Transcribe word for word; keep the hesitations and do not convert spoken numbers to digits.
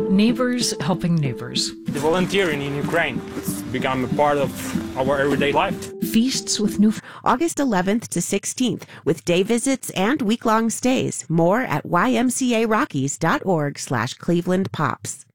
Neighbors helping neighbors. The volunteering in Ukraine has become a part of our everyday life. Feasts with new... August eleventh to sixteenth with day visits and week-long stays. More at ymcarockies.org slash Cleveland Pops.